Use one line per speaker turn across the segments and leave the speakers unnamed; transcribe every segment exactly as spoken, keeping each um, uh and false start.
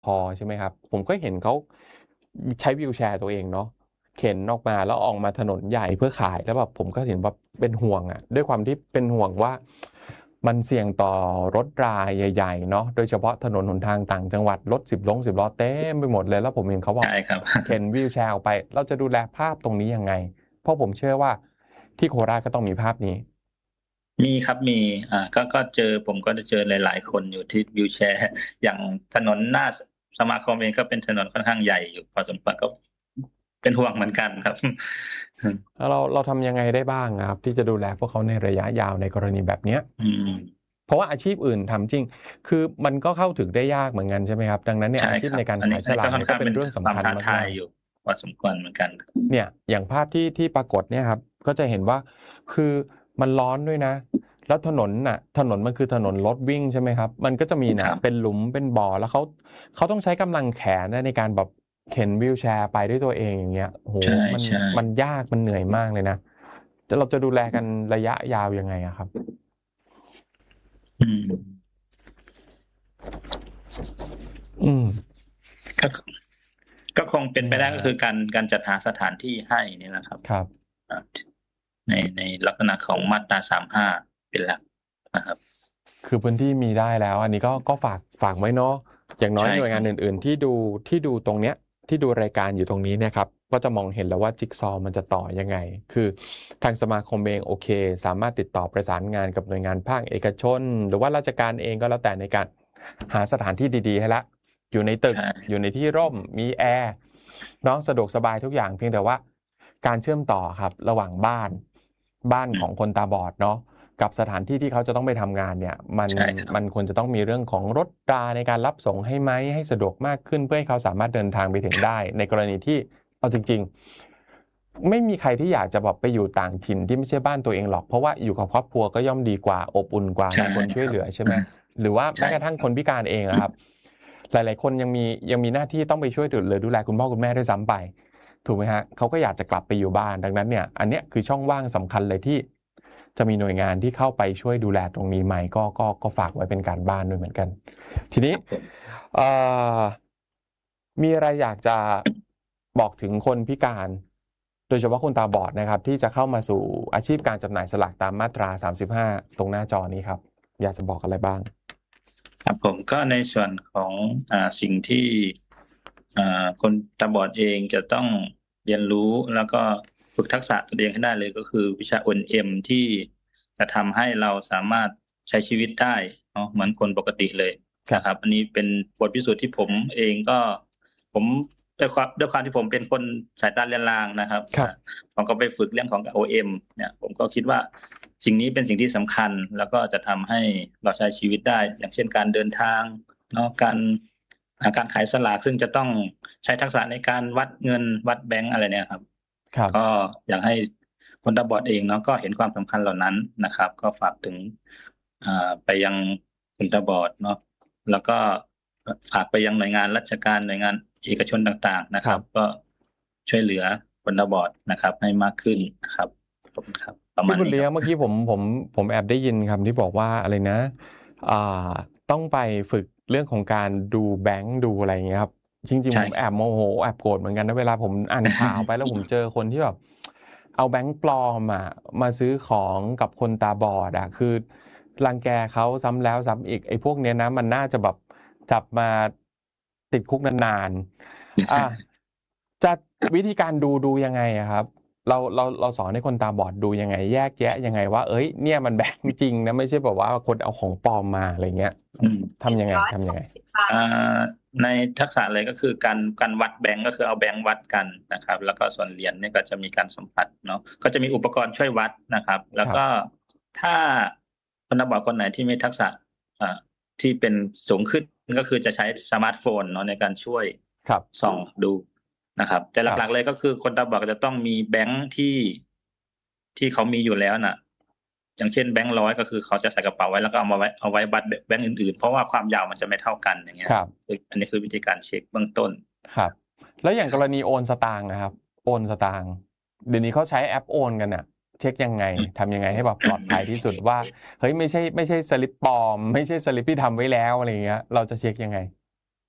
พอใช่ไหมครับผมก็เห็นเขาใช้วีลแชร์ตัวเองเนาะเข็นออกมาแล้วออกมาถนนใหญ่เพื่อขายแล้วแบบผมก็เห็นว่าเป็นห่วงอ่ะด้วยความที่เป็นห่วงว่ามันเสี่ยงต่อรถราใหญ่ๆเนาะโดยเฉพาะถนนหนทางต่างจังหวัดรถสิบล้อสิบล้อเต็มไปหมดเลยแล้วผมเห็นเขาบอก
ใช่ครับ
เข็นวีลแชร์ออกไปเราจะดูแลภาพตรงนี้ยังไงเพราะผมเชื่อว่าที่โคราชก็ต้องมีภาพนี้
มีครับมีอ่าก็ก็เจอผมก็จะเจอหลายๆคนอยู่ที่วีลแชร์อย่างถนนหน้าสมาคมเองก็เป็นถนนค่อนข้างใหญ่อยู่พอสมควรก็เป็นห่วงเหมือนกันครับ
แล้วเราเราทำยังไงได้บ้างครับที่จะดูแลพวกเขาในระยะยาวในกรณีแบบเนี้ย
อืม
เพราะว่าอาชีพอื่นทำจริง คือมันก็เข้าถึงได้ยากเหมือนกันใช่ไหมครับ ดังนั้นเนี่ย
ใช่
อาชีพ
ครับ
ในการ
อันนี้
ขายสลาก
อันนี้ก็ค่อน
เนี่ยก็เป็น
ข้างเป็น
เรื่องสำคัญ
ความท้าทาย
มาก
อยู่พอสมควรเหมือนกัน
ๆเนี่ยอย่างภาพที่ที่ปรากฏเนี่ยครับก็จะเห็นว่าคือมันร้อนด้วยนะ แล้วถนนน่ะถนนมันคือถนนรถวิ่งใช่ไหมครับ มันก็จะมี
ค
น่ะ
รับ
เป็นหลุมเป็นบ่อแล้วเขาเขาต้องใช้กำลังแขนนะในการแบบเข็นวีลแชร์ไปด้วยตัวเองอย่างเงี้ยโอ้โห
ใช่
มัน
ใช่
มันยากมันเหนื่อยมากเลยนะจะเราจะดูแลกันระยะยาวยังไงอะครับ
อืม
อืม
ก็ก็คงเป็นไป
เนี่ย
ได้ก็คือการการจัดหาสถานที่ให้นี่แหละครับ
ครับ
อ่าในในลักษณะของมาตราสามห้าเป็นหลักนะครับ
คือพื้นที่มีได้แล้วอันนี้ก็ก็ฝากฝากไว้เนาะอย่างน้อย
ใช่ครับ
หน่วยงานอื่นๆที่ดูที่ดูตรงเนี้ยที่ดูรายการอยู่ตรงนี้เนะครับก็จะมองเห็นแล้วว่าจิ๊กซอว์มันจะต่อยังไงคือทางสมาคมเองโอเคสามารถติดต่อประสานงานกับหน่วยงานภาคเอกชนหรือว่าราชการเองก็แล้วแต่ในการหาสถานที่ดีๆให้ละอยู่ในตึก
ใช่
อยู่ในที่ร่มมีแอร์เนาะสะดวกสบายทุกอย่างเพียงแต่ว่าการเชื่อมต่อครับระหว่างบ้านบ้าน
อืม
ของคนตาบอดเนาะ กับสถานที่ที่เขาจะต้องไปทำงานเนี่ยมัน
ใช่ครับ
มันควรจะต้องมีเรื่องของรถราในการรับส่งให้ไหมให้สะดวกมากขึ้นเพื่อให้เขาสามารถเดินทางไปถึงได้ในกรณีที่เอาจริงๆไม่มีใครที่อยากจะบอกไปอยู่ต่างถิ่นที่ไม่ใช่บ้านตัวเองหรอกเพราะว่าอยู่กับครอบครัวก็ย่อมดีกว่าอบอุ่นกว่า
ใช่
มีคนช่วยเหลือใช่ไหม
อืม
หรือว่า
ใช่
แม้กระทั่ง
ครับ
คนพิการเองอะครับหลายๆคนยังมียังมีหน้าที่ต้องไปช่วยเหลือดูแลคุณพ่อคุณแม่ด้วยซ้ำไปถูกไหมฮะเขาก็อยากจะกลับไปอยู่บ้านดังนั้นเนี่ยอันเนี้ยคือช่องว่างสำคัญเลยที่ จะมีหน่วยงานที่เข้าไปช่วยดูแลตรงนี้ไหมก็ก็ก็ฝากไว้เป็นการบ้านด้วยเหมือนกัน ทีนี้
ครับผม
เอ่อมีอะไรอยากจะบอกถึงคนพิการโดยเฉพาะคนตาบอดนะครับที่จะเข้ามาสู่อาชีพการจำหน่ายสลากตามมาตราสามสิบห้าตรงหน้าจอนี้ครับอยากจะบอกอะไรบ้าง
ครับผมก็ในส่วนของอ่าสิ่งที่อ่าคนตาบอดเองจะต้องเรียนรู้แล้วก็ฝึกทักษะตัวเองให้ได้เลยก็คือวิชา โอ เอ็น เอ็ม ที่จะทำให้เราสามารถใช้ชีวิตได้เนาะเหมือนคนปกติเลยนะครับอันนี้เป็นบทพิสูจน์ที่ผมเองก็ผมด้วยความด้วยความที่ผมเป็นคนสายตาเลือนลางนะครับ
ครับ
อ่าผมก็ไปฝึกเรื่องของ โอ เอ็ม เนี่ยผมก็คิดว่าสิ่งนี้เป็นสิ่งที่สำคัญแล้วก็จะทำให้เราใช้ชีวิตได้อย่างเช่นการเดินทางเนาะการอ่าการขายสลากซึ่งจะต้องใช้ทักษะในการวัดเงินวัดแบงก์อะไรเนี่ยครับ
ครับ
ก็อยากให้คนตาบอดเองเนาะก็เห็นความสำคัญเหล่านั้นนะครับก็ฝากถึงอ่าไปยังคนตาบอดเนาะแล้วก็ฝากไปยังหน่วยงานราชการหน่วยงานเอกชนต่างๆนะ
ครับ
ครับก็ช่วยเหลือคนตาบอดนะครับให้มากขึ้นนะครับขอบคุณครับประมา
พี่บุญ
ณนี้ครับ
เลี้ยงเมื่อกี้ผมผมผมแอบได้ยินคำที่บอกว่าอะไรนะอ่าต้องไปฝึกเรื่องของการดูแบงค์ดูอะไรอย่างเงี้ยครับจริงๆผมแอ
ใช่ครับ
บโมโหแอบโกรธเหมือนกันนะเวลาผมอ่านข่าวไปแล้วผมเจอคนที่แบบเอาแบงค์ปลอมอ่ะมาซื้อของกับคนตาบอดอ่ะคือรังแกเขาซ้ำแล้วซ้ำอีกไอ้พวกเนี้ยนะมันน่าจะแบบจับมาติดคุกนานๆอ่ะ จะวิธีการดูดูยังไงอะครับเราเราเราสอนให้คนตาบอดดูยังไงแยกแยะยังไงว่าเอ้ยเนี่ยมันแบงค์จริงนะไม่ใช่แบบว่าคนเอาของปลอมมาอะไรเงี้ย
อืม
ทำยังไงทำยังไง
อ่าในทักษะเลยก็คือการการวัดแบงก์ก็คือเอาแบงก์วัดกันนะครับแล้วก็ส่วนเหรียญเนี่ยก็จะมีการสัมผัสเนาะก็จะมีอุปกรณ์ช่วยวัดนะครับแล้ว
ครับ
ก็ถ้าคนตาบอดคนไหนที่มีทักษะอ่าที่เป็นสูงขึ้นก็คือจะใช้สมาร์ทโฟนเนาะในการช่วย
ครับ
ส่องดูนะครับแต่
ครับ
หลักๆเลยก็คือคนตาบอดก็จะต้องมีแบงก์ที่ที่เขามีอยู่แล้วน่ะอย่างเช่นแบงค์ร้อยก็คือเขาจะใส่กระเป๋าไว้แล้วก็เอามาไว้เอาไว้บัตรแบงค์อื่นๆเพราะว่าความยาวมันจะไม่เท่ากันอย่างเงี้ย
ครับ
อันนี้คือวิธีการเช็คเบื้องต้น
ครับแล้วอย่างกรณีโอนสตางค์นะครับโอนสตางค์เดี๋ยวนี้เขาใช้แอปโอนกันน่ะเช็คยังไงทำยังไงให้แบบปลอดภัยที่สุดว่าเฮ้ยไม่ใช่ไม่ใช่สลิปปลอมไม่ใช่สลิปที่ทำไว้แล้วอะไรเงี้ยเราจะเช็คยังไง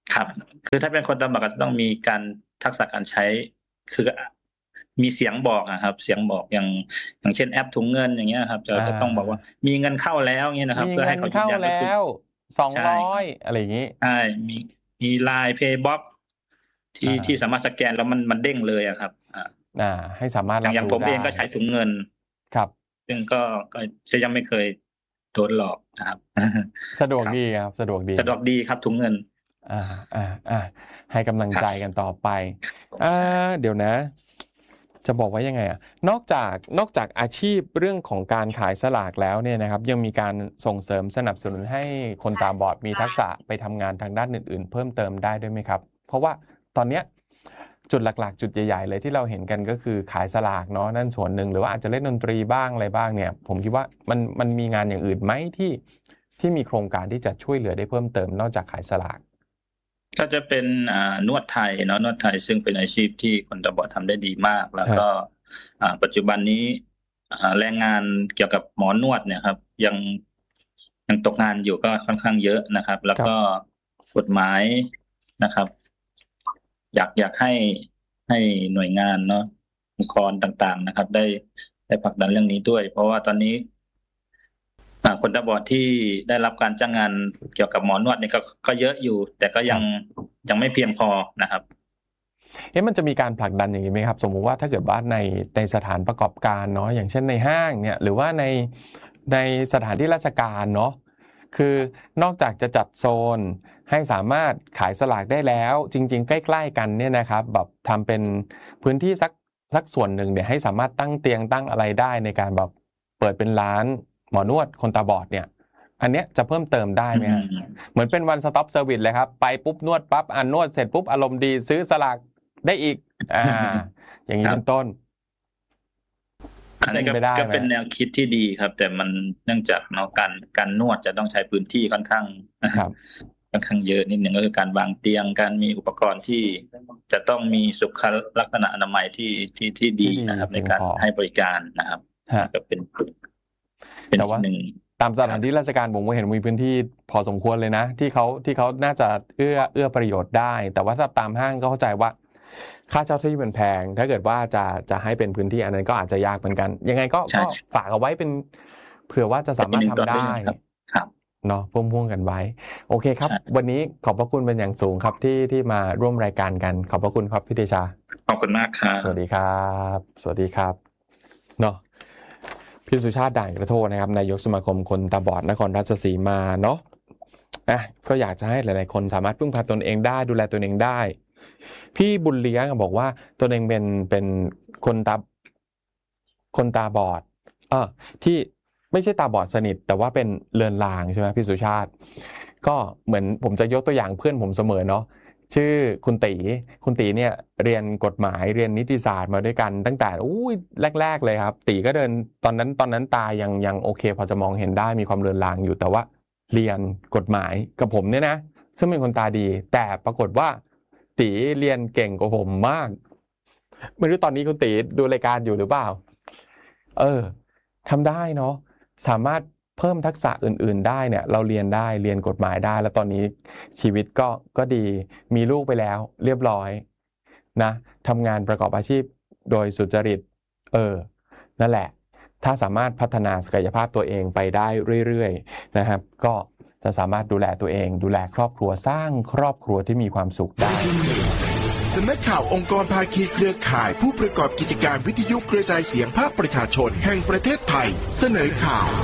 ครับคือถ้าเป็นคนตาบอดก็จะต้องมีการทักษะการใช้คือมีเสียงบอกอะครับเสียงบอกอย่างอย่างเช่นแอปถุงเงินอย่างเงี้ยครับจะจะต้องบอกว่ามีเงินเข้าแล้วเงี้ยนะครับ
มี
เพื่อ
เงิน
ให้เขายืน
เข้า
ยันก็
แล้
คือ
วสอง
ใช่
ร้อย
ครับ
อะไรอย่างนี้
ใช่มีมี ไลน์ เพย์บ็อกซ์
อ่
ที่ที่
า
สามารถสแกนแล้วมันมันเด้งเลยอะครับอ่า
อ่าให้สามารถ
อย่างอย่าง
รับรู้ได้
ผมเองก็ใช้ถุงเงิน
ครับ
ซึ่งก็ก็ยังไม่เคยโดนหลอกนะครับ
สะดว
ครับ
กดีครับสะดวกดี
สะดวกดีครับถุงเงิน
อ่าอ่าอ่าให้กำลัง
ครับ
ใจกันต่อไป
ผม
อ่า
ใช่
เดี๋ยวนะ จะบอกว่ายังไงอ่ะนอกจากนอกจากอาชีพเรื่องของการขายสลากแล้วเนี่ยนะครับยังมีการส่งเสริมสนับสนุนให้คนตาบอดมีทักษะไปทำงานทางด้านอื่นๆเพิ่มเติมได้ด้วยไหมครับเพราะว่าตอนเนี้ยจุดหลักๆจุดใหญ่ๆเลยที่เราเห็นกันก็คือขายสลากเนาะนั่นส่วนหนึ่งหรือว่าอาจจะเล่นดนตรีบ้างอะไรบ้างเนี่ยผมคิดว่ามันมันมีงานอย่างอื่นไหมที่ที่มีโครงการที่จะช่วยเหลือได้เพิ่มเติมนอกจากขายสลาก
ก็จะเป็นอ่านวดไทยเนาะนวดไทยซึ่งเป็นอาชีพที่คนตาบอดทำได้ดีมาก แล้วก็อ่าปัจจุบันนี้อ่าแรงงานเกี่ยวกับหมอนวดเนี่ยครับยังยังตกงานอยู่ก็ค่อนข้างเยอะนะครับ แล้ว
ครับ
ก็กฎหมายนะครับ อยากอยากให้ให้หน่วยงานเนาะองค์กรต่างๆนะครับ ได้ได้ผลักดันเรื่องนี้ด้วย เพราะว่าตอนนี้อ่าคนตาบอดที่ได้รับการจ้างงานเกี่ยวกับหมอนวดเนี่ยก็ก็เยอะอยู่ แต่ก็ยังยังไม่เพียงพอนะครับ
เอ๊ะมันจะมีการผลักดันอย่างนี้ไหมครับสมมุติว่าถ้าเกิดว่าในในสถานประกอบการเนาะอย่างเช่นในห้างเนี่ยหรือว่าในในสถานที่ราชการเนาะคือนอกจากจะจัดโซนให้สามารถขายสลากได้แล้วจริงๆใกล้ๆกันเนี่ยนะครับแบบทำเป็นพื้นที่สักสักส่วนหนึ่งเนี่ยให้สามารถตั้งเตียงตั้งอะไรได้ในการแบบเปิดเป็นร้านหมอนวดคนตาบอดเนี่ยอันเนี้ยจะเพิ่มเติมได้ไหมฮะเหมือนเป็น one stop service เลยครับไปปุ๊บนวดปั๊บอ่านนวดเสร็จปุ๊บอารมณ์ดีซื้อสลากได้อีก อ่า อย่างนี้เป็นต้น
อันนี้ก็
เป็นไปได้ไหม
ก็เป็นแนวคิดที่ดีครับ แต่มันเนื่องจากเนาะการการนวดจะต้องใช้พื้นที่ค่อนข้าง
ครับ
ค่อนข้างเยอะนิดหนึ่งก็คือการวางเตียงการมีอุปกรณ์ที่จะต้องมีสุขลักษณะอนามัยที่ที่ที่ดี
ที่ดี
นะครับ ใน
เพียง
การ
พอ
ให้บริการนะครับ
ฮะ
ก็เป็นเป็น
แต่
อี
ว่า
กหนึ่ง
ตามสถานที่ราชการผมก็เห็นมีพื้นที่พอสมควรเลยนะ ที่เขาที่เขาน่าจะเอื้อเอื้อประโยชน์ได้ แต่ว่าถ้าตามห้างก็เข้าใจว่า ค่าเช่าที่มันแพง ถ้าเกิดว่าจะจะให้เป็นพื้นที่อันนั้นก็อาจจะยากเหมือนกัน ยังไงก็
ใช่
ก็ฝากเอาไว้เป็นเผื่อว่าจะสามารถทำได้
ครับครับ
เนาะพ่วงๆกันไว้ โอเคครับ
ใช่
วันนี้ขอบพระคุณเป็นอย่างสูงครับที่ที่มาร่วมรายการกัน ขอบพระคุณครับพี่เดชา
ขอบคุณมากครับ
สวัสดีครับ สวัสดีครับเนาะพี่สุชาติด่านกระโทกนะครับนายกสมาคมคนตาบอดนครราชสีมาเนาะอ่ะก็อยากจะให้หลายๆคนสามารถพึ่งพาตนเองได้ดูแลตนเองได้พี่บุญเลี้ยงบอกว่าตนเองเป็นเป็นคนตาคนตาบอดเออที่ไม่ใช่ตาบอดสนิทแต่ว่าเป็นเลือนลางใช่ไหมพี่สุชาติก็เหมือนผมจะยกตัวอย่างเพื่อนผมเสมอเนาะชื่อคุณตีคุณตีเนี่ยเรียนกฎหมายเรียนนิติศาสตร์มาด้วยกันตั้งแต่อุ้ยแรกๆเลยครับตีก็เดินตอนนั้นตอนนั้นตายังยังโอเคพอจะมองเห็นได้มีความเลือนลางอยู่แต่ว่าเรียนกฎหมายกับผมเนี่ยนะซึ่งเป็นคนตาดีแต่ปรากฏว่าตีเรียนเก่งกว่าผมมากไม่รู้ตอนนี้คุณตีดูรายการอยู่หรือเปล่าเออทำได้เนาะสามารถเพิ่มทักษะอื่นๆได้เนี่ยเราเรียนได้เรียนกฎหมายได้แล้วตอนนี้ชีวิตก็ก็ดีมีลูกไปแล้วเรียบร้อยนะทำงานประกอบอาชีพโดยสุจริตเออนั่นแหละถ้าสามารถพัฒนาศักยภาพตัวเองไปได้เรื่อยๆนะครับก็จะสามารถดูแลตัวเองดูแลครอบครัวสร้างครอบครัวที่มีความสุขได้
สำนักข่าวองค์กรภาคีเครือข่ายผู้ประกอบกิจการวิทยุกระจายเสียงภาคประชาชนแห่งประเทศไทยเสนอข่าว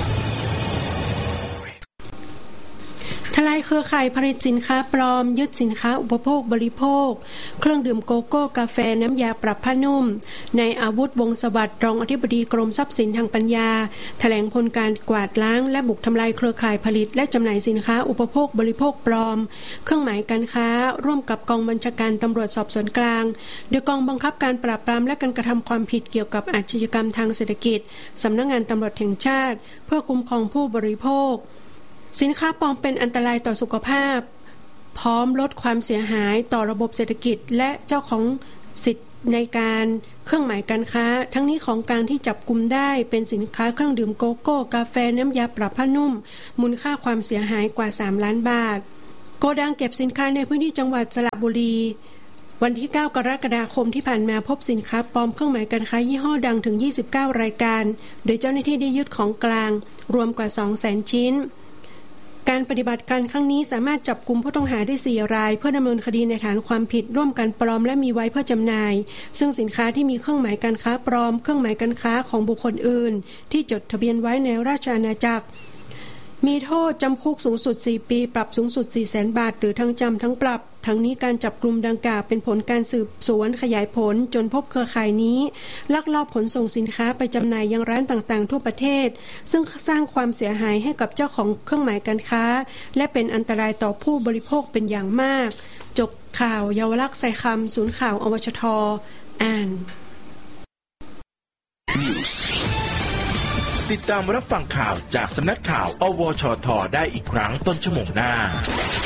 ทลายเครือข่ายผลิตสินค้าปลอมยึดสินค้าอุปโภคบริโภคเครื่องดื่มโกโก้กาแฟน้ำยาปรับผ้านุ่มในอาวุธวงศ์สวัสดิ์รองอธิบดีกรมทรัพย์สินทางปัญญาแถลงผลการกวาดล้างและบุกทำลายเครือข่ายผลิตและจำหน่ายสินค้าอุปโภคบริโภคปลอมเครื่องหมายการค้าร่วมกับกองบัญชาการตำรวจสอบสวนกลางโดยกองบังคับการปราบปรามและการกระทำความผิดเกี่ยวกับอาชญากรรมทางเศรษฐกิจสำนักงานตำรวจแห่งชาติเพื่อคุ้มครองผู้บริโภคสินค้าปลอมเป็นอันตรายต่อสุขภาพพร้อมลดความเสียหายต่อระบบเศรษฐกิจและเจ้าของสิทธิ์ในการเครื่องหมายการค้าทั้งนี้ของกลางที่จับกุมได้เป็นสินค้าเครื่องดื่มโกโก้กาแฟน้ำยาปรับผ้านุ่มมูลค่าความเสียหายกว่าสามล้านบาทโกดังเก็บสินค้าในพื้นที่จังหวัดสระบุรีวันที่เก้ากรกฎาคมที่ผ่านมาพบสินค้าปลอมเครื่องหมายการค้ายี่ห้อดังถึงยี่สิบเก้ารายการโดยเจ้าหน้าที่ได้ยึดของกลางรวมกว่า สองแสน ชิ้นการปฏิบัติการครั้งนี้สามารถจับกุมผู้ต้องหาได้สี่รายเพื่อดำเนินคดีในฐานความผิดร่วมกันปลอมและมีไว้เพื่อจำหน่ายซึ่งสินค้าที่มีเครื่องหมายการค้าปลอมเครื่องหมายการค้าของบุคคลอื่นที่จดทะเบียนไว้ในราชอาณาจักรมีโทษจำคุกสูงสุดสี่ปีปรับสูงสุด สี่แสน บาทหรือทั้งจำทั้งปรับทั้งนี้การจับกลุ่มดังกล่าวเป็นผลการสืบสวนขยายผลจนพบเครือข่ายนี้ลักลอบขนส่งสินค้าไปจำหน่ายยังร้านต่างๆทั่วประเทศซึ่งสร้างความเสียหายให้กับเจ้าของเครื่องหมายการค้าและเป็นอันตรายต่อผู้บริโภคเป็นอย่างมากจบข่าวเยาวลักษณ์ใส่คำศูนย์ข่าวอวชทอ่าน
ติดตามรับฟังข่าวจากสำนักข่าวอวชทได้อีกครั้งต้นชั่วโมงหน้า